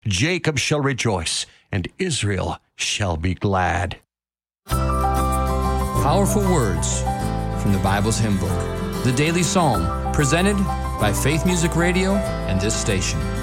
Jacob shall rejoice, and Israel shall be glad. Powerful words from the Bible's hymn book, the Daily Psalm, presented by Faith Music Radio and this station.